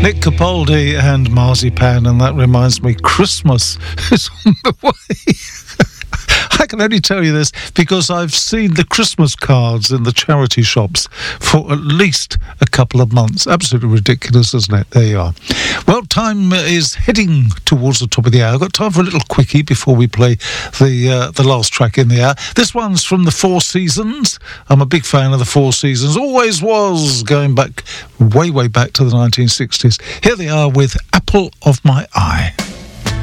Nick Capaldi and Marzipan, and that reminds me, Christmas is on the way. I can only tell you this because I've seen the Christmas cards in the charity shops for at least a couple of months. Absolutely ridiculous, isn't it? There you are. Well, time is heading towards the top of the hour. I've got time for a little quickie before we play the last track in the hour. This one's from the Four Seasons. I'm a big fan of the Four Seasons. Always was, going back, way back to the 1960s. Here they are with Apple of My Eye.